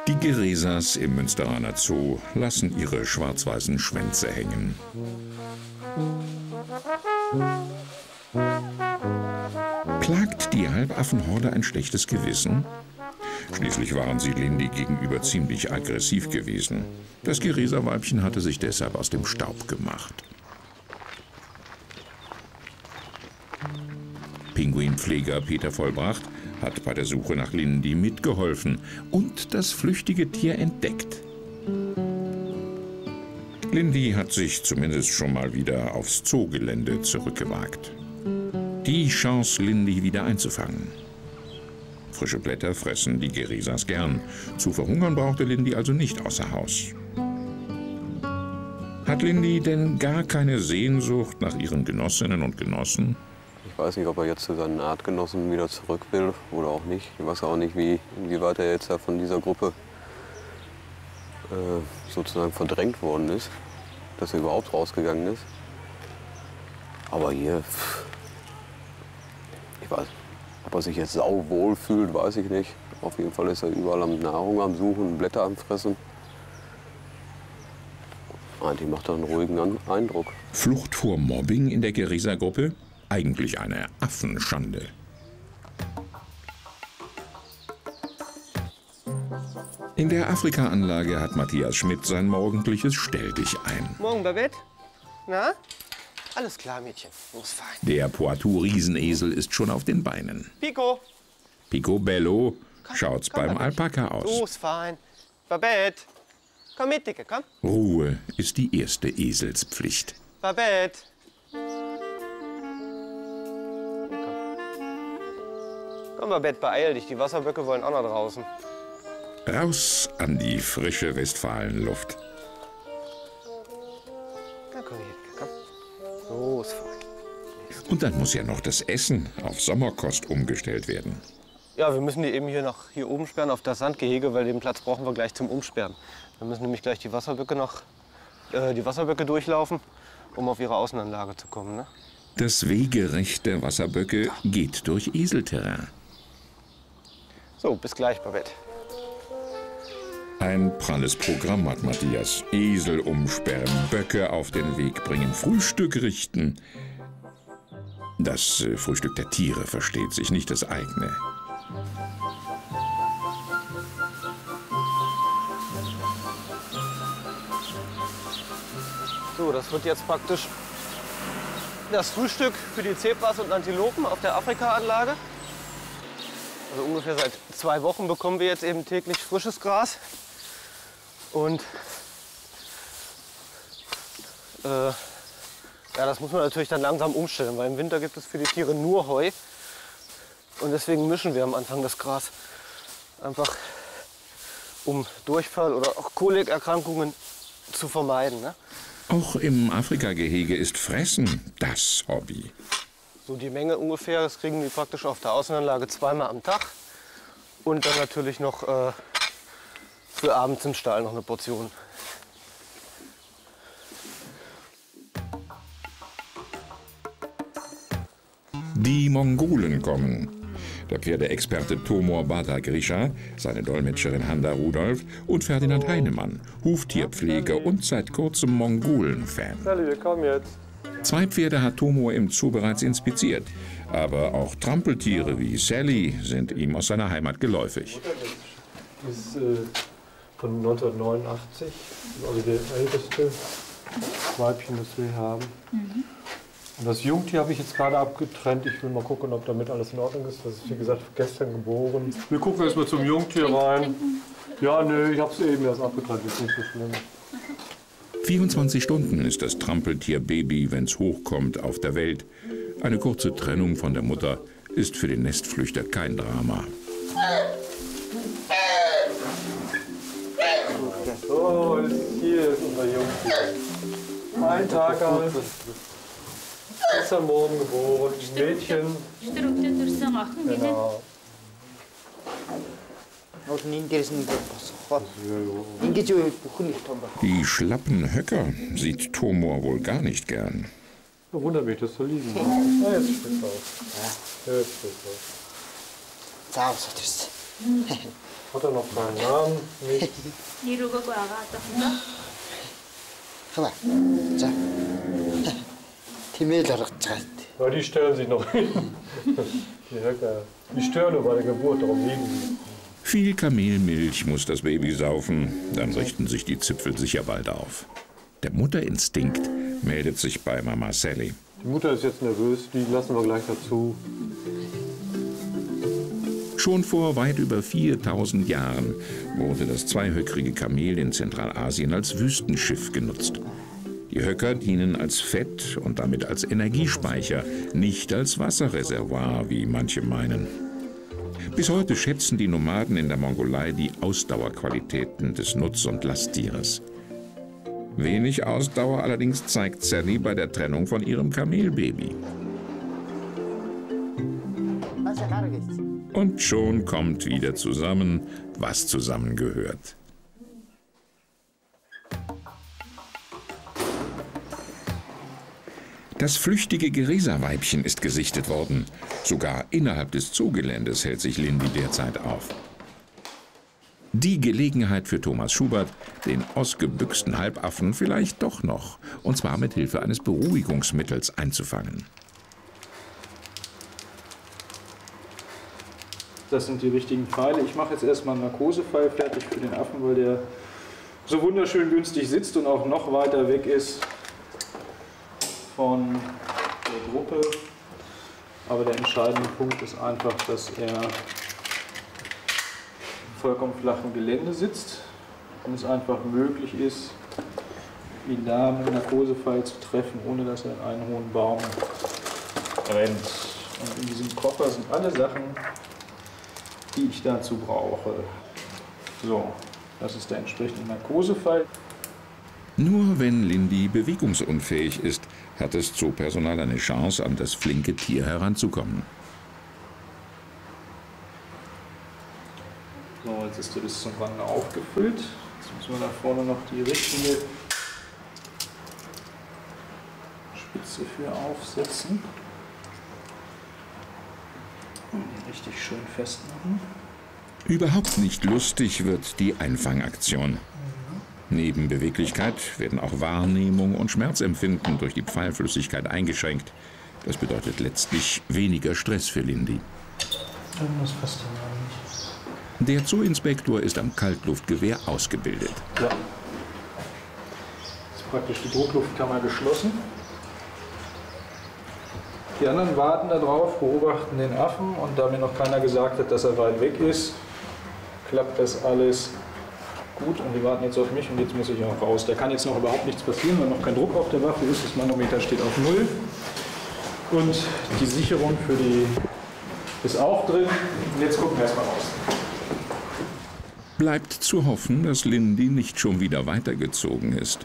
Die Geresas im Münsteraner Zoo lassen ihre schwarz-weißen Schwänze hängen. Plagt die Halbaffenhorde ein schlechtes Gewissen? Schließlich waren sie Lindy gegenüber ziemlich aggressiv gewesen. Das Geresa-Weibchen hatte sich deshalb aus dem Staub gemacht. Pinguinpfleger Peter Vollbracht hat bei der Suche nach Lindy mitgeholfen und das flüchtige Tier entdeckt. Lindy hat sich zumindest schon mal wieder aufs Zoogelände zurückgewagt. Die Chance, Lindy wieder einzufangen. Frische Blätter fressen die Geresas gern. Zu verhungern brauchte Lindy also nicht außer Haus. Hat Lindy denn gar keine Sehnsucht nach ihren Genossinnen und Genossen? Ich weiß nicht, ob er jetzt zu seinen Artgenossen wieder zurück will oder auch nicht. Ich weiß auch nicht, inwieweit er jetzt von dieser Gruppe sozusagen verdrängt worden ist, dass er überhaupt rausgegangen ist. Aber hier, ich weiß, ob er sich jetzt sauwohl fühlt, weiß ich nicht. Auf jeden Fall ist er überall Nahrung am Suchen, Blätter am Fressen. Eigentlich macht er einen ruhigen Eindruck. Flucht vor Mobbing in der Geresa-Gruppe? Eigentlich eine Affenschande. In der Afrika-Anlage hat Matthias Schmidt sein morgendliches Stell-dich-ein. Morgen, Babette? Na? Alles klar, Mädchen. Los, fein. Der Poitou-Riesenesel ist schon auf den Beinen. Pico! Picobello schaut's beim Alpaka aus. Los, fein. Babette! Komm mit, Dicke, komm. Ruhe ist die erste Eselspflicht. Babette! Komm, Babette, beeil dich. Die Wasserböcke wollen auch noch draußen. Raus an die frische Westfalenluft. Na komm, hier, komm. Los, fein. Und dann muss ja noch das Essen auf Sommerkost umgestellt werden. Ja, wir müssen die eben hier oben sperren auf das Sandgehege, weil den Platz brauchen wir gleich zum Umsperren. Wir müssen nämlich gleich die Wasserböcke durchlaufen, um auf ihre Außenanlage zu kommen. Ne? Das Wegerecht der Wasserböcke geht durch Eselterrain. So, bis gleich, Babette. Ein pralles Programm hat Matthias. Esel umsperren, Böcke auf den Weg bringen, Frühstück richten. Das Frühstück der Tiere versteht sich, nicht das eigene. So, das wird jetzt praktisch das Frühstück für die Zebras und Antilopen auf der Afrika-Anlage. Also ungefähr seit 2 Wochen bekommen wir jetzt eben täglich frisches Gras. Und ja, das muss man natürlich dann langsam umstellen, weil im Winter gibt es für die Tiere nur Heu. Und deswegen mischen wir am Anfang das Gras. Einfach um Durchfall oder auch Kolikerkrankungen zu vermeiden. Ne? Auch im Afrika-Gehege ist Fressen das Hobby. So die Menge ungefähr, das kriegen die praktisch auf der Außenanlage 2-mal am Tag. Und dann natürlich noch für abends im Stall noch eine Portion. Die Mongolen kommen. Der Pferdeexperte Tomor Badagrisha, seine Dolmetscherin Handa Rudolph und Ferdinand Heinemann, Huftierpfleger und seit kurzem Mongolen-Fan. Sally, wir kommen jetzt. 2 Pferde hat Tomor im Zoo bereits inspiziert. Aber auch Trampeltiere wie Sally sind ihm aus seiner Heimat geläufig. Das ist von 1989, also der älteste Weibchen, das wir haben. Und das Jungtier habe ich jetzt gerade abgetrennt. Ich will mal gucken, ob damit alles in Ordnung ist. Das ist, wie gesagt, gestern geboren. Wir gucken erst mal zum Jungtier rein. Ja, nö, ich habe es eben erst abgetrennt. Ist nicht so schlimm. 24 Stunden ist das Trampeltier-Baby, wenn's hochkommt, auf der Welt. Eine kurze Trennung von der Mutter ist für den Nestflüchter kein Drama. So, hier ist unser Jungtier. 1 Tag alt. Gestern Morgen geboren. Mädchen. Genau. Die schlappen Höcker sieht Tomor wohl gar nicht gern. Wundert mich, dass du liegen. Ah, jetzt sprichst du auf. Jetzt sprichst du auf. Hat er noch keinen Namen? Nicht. Guck mal. So. Die Milderkeit. Aber die stellen sich noch hin. Die Höcker. Die stören nur bei der Geburt, darum liegen sie. Viel Kamelmilch muss das Baby saufen, dann richten sich die Zipfel sicher bald auf. Der Mutterinstinkt meldet sich bei Mama Sally. Die Mutter ist jetzt nervös, die lassen wir gleich dazu. Schon vor weit über 4000 Jahren wurde das zweihöckrige Kamel in Zentralasien als Wüstenschiff genutzt. Die Höcker dienen als Fett und damit als Energiespeicher, nicht als Wasserreservoir, wie manche meinen. Bis heute schätzen die Nomaden in der Mongolei die Ausdauerqualitäten des Nutz- und Lasttieres. Wenig Ausdauer allerdings zeigt Sally bei der Trennung von ihrem Kamelbaby. Und schon kommt wieder zusammen, was zusammengehört. Das flüchtige Geresa-Weibchen ist gesichtet worden. Sogar innerhalb des Zoogeländes hält sich Lindy derzeit auf. Die Gelegenheit für Thomas Schubert, den ausgebüxten Halbaffen vielleicht doch noch, und zwar mit Hilfe eines Beruhigungsmittels, einzufangen. Das sind die richtigen Pfeile. Ich mache jetzt erstmal einen Narkosepfeil fertig für den Affen, weil der so wunderschön günstig sitzt und auch noch weiter weg ist von der Gruppe. Aber der entscheidende Punkt ist einfach, dass er im vollkommen flachen Gelände sitzt und es einfach möglich ist, ihn da mit einem Narkosepfeil zu treffen, ohne dass er in einen hohen Baum rennt. Und in diesem Koffer sind alle Sachen, die ich dazu brauche. So, das ist der entsprechende Narkosefall. Nur wenn Lindy bewegungsunfähig ist, hat das Zoopersonal eine Chance, an das flinke Tier heranzukommen. So, jetzt ist er bis zum Rande aufgefüllt. Jetzt müssen wir da vorne noch die richtige Spitze für aufsetzen. Und die richtig schön festmachen. Überhaupt nicht lustig wird die Einfangaktion. Neben Beweglichkeit werden auch Wahrnehmung und Schmerzempfinden durch die Pfeilflüssigkeit eingeschränkt. Das bedeutet letztlich weniger Stress für Lindy. Das passt ja nicht. Der Zooinspektor ist am Kaltluftgewehr ausgebildet. Ja. Jetzt ist praktisch die Druckluftkammer geschlossen. Die anderen warten darauf, beobachten den Affen, und da mir noch keiner gesagt hat, dass er weit weg ist, klappt das alles gut und die warten jetzt auf mich und jetzt muss ich auch raus. Da kann jetzt noch überhaupt nichts passieren, weil noch kein Druck auf der Waffe ist. Das Manometer steht auf 0 und die Sicherung für die ist auch drin. Und jetzt gucken wir erstmal raus. Bleibt zu hoffen, dass Lindy nicht schon wieder weitergezogen ist.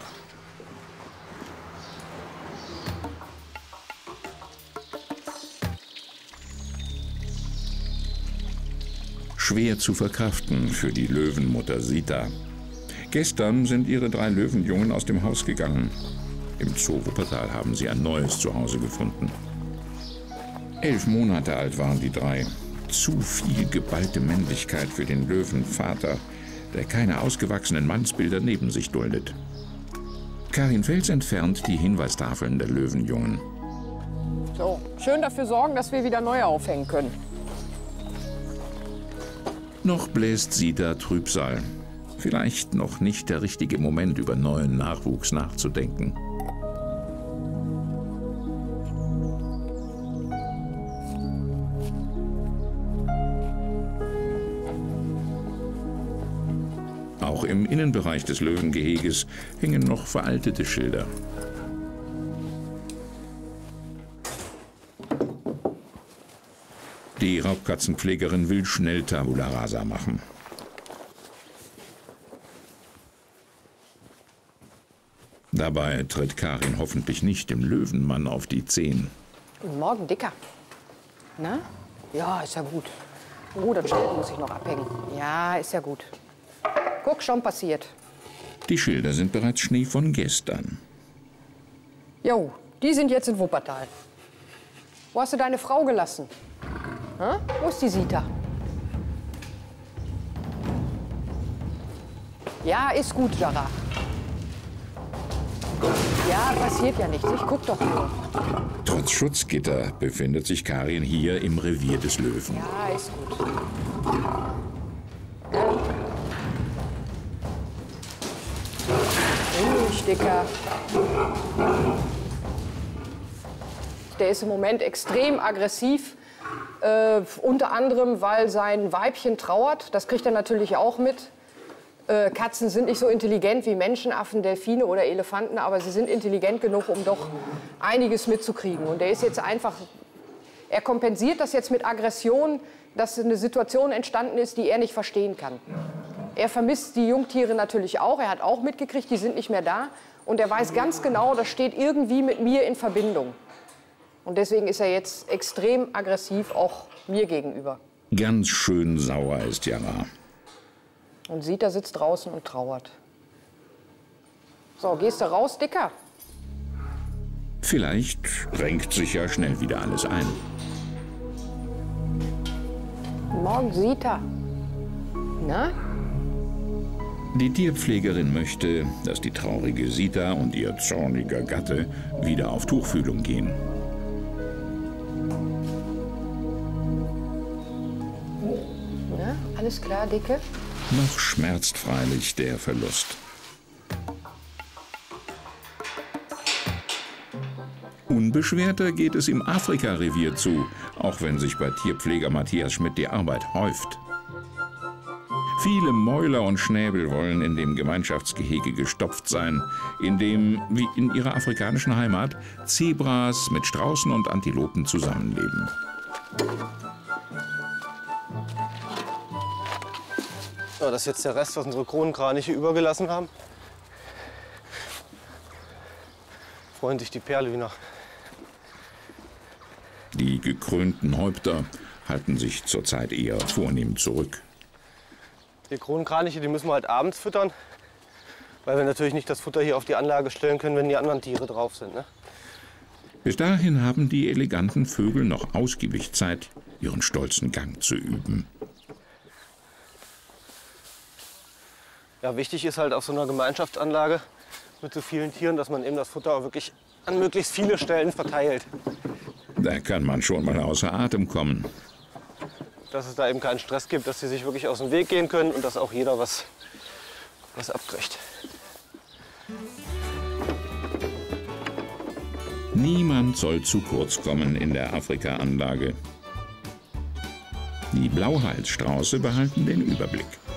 Schwer zu verkraften für die Löwenmutter Sita. Gestern sind ihre 3 Löwenjungen aus dem Haus gegangen. Im Zoo Wuppertal haben sie ein neues Zuhause gefunden. 11 Monate alt waren die 3. Zu viel geballte Männlichkeit für den Löwenvater, der keine ausgewachsenen Mannsbilder neben sich duldet. Karin Fels entfernt die Hinweistafeln der Löwenjungen. So, schön dafür sorgen, dass wir wieder neue aufhängen können. Noch bläst Sita Trübsal. Vielleicht noch nicht der richtige Moment, über neuen Nachwuchs nachzudenken. Auch im Innenbereich des Löwengeheges hängen noch veraltete Schilder. Die Raubkatzenpflegerin will schnell Tabula Rasa machen. Dabei tritt Karin hoffentlich nicht dem Löwenmann auf die Zehen. Guten Morgen, Dicker. Na? Ja, ist ja gut. Oh, das Schild muss ich noch abhängen. Ja, ist ja gut. Guck, schon passiert. Die Schilder sind bereits Schnee von gestern. Jo, die sind jetzt in Wuppertal. Wo hast du deine Frau gelassen? Wo ist die Sita? Ja, ist gut, Jara. Ja, passiert ja nichts. Ich guck doch nur. Trotz Schutzgitter befindet sich Karin hier im Revier des Löwen. Ja, ist gut. Ruhig, Dicker. Der ist im Moment extrem aggressiv. Unter anderem, weil sein Weibchen trauert. Das kriegt er natürlich auch mit. Katzen sind nicht so intelligent wie Menschenaffen, Delfine oder Elefanten, aber sie sind intelligent genug, um doch einiges mitzukriegen. Und der ist jetzt einfach, er kompensiert das jetzt mit Aggression, dass eine Situation entstanden ist, die er nicht verstehen kann. Er vermisst die Jungtiere natürlich auch, er hat auch mitgekriegt, die sind nicht mehr da. Und er weiß ganz genau, das steht irgendwie mit mir in Verbindung. Und deswegen ist er jetzt extrem aggressiv, auch mir gegenüber. Ganz schön sauer ist Jara. Und Sita sitzt draußen und trauert. So, gehst du raus, Dicker? Vielleicht renkt sich ja schnell wieder alles ein. Morgen, Sita. Na? Die Tierpflegerin möchte, dass die traurige Sita und ihr zorniger Gatte wieder auf Tuchfühlung gehen. Na, alles klar, Dicke? Noch schmerzt freilich der Verlust. Unbeschwerter geht es im Afrika-Revier zu, auch wenn sich bei Tierpfleger Matthias Schmidt die Arbeit häuft. Viele Mäuler und Schnäbel wollen in dem Gemeinschaftsgehege gestopft sein, in dem, wie in ihrer afrikanischen Heimat, Zebras mit Straußen und Antilopen zusammenleben. Ja, das ist jetzt der Rest, was unsere Kronenkraniche übergelassen haben. Freuen sich die Perlhühner. Die gekrönten Häupter halten sich zurzeit eher vornehm zurück. Die Kronenkraniche, die müssen wir halt abends füttern, weil wir natürlich nicht das Futter hier auf die Anlage stellen können, wenn die anderen Tiere drauf sind. Ne? Bis dahin haben die eleganten Vögel noch ausgiebig Zeit, ihren stolzen Gang zu üben. Ja, wichtig ist halt auf so einer Gemeinschaftsanlage mit so vielen Tieren, dass man eben das Futter auch wirklich an möglichst viele Stellen verteilt. Da kann man schon mal außer Atem kommen. Dass es da eben keinen Stress gibt, dass sie sich wirklich aus dem Weg gehen können und dass auch jeder was abkriegt. Niemand soll zu kurz kommen in der Afrika-Anlage. Die Blauhalsstrauße behalten den Überblick.